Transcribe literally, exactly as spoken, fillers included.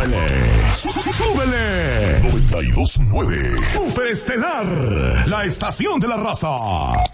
¡Súbele! ¡Súbele! noventa y dos punto nueve Superestelar, la estación de la raza.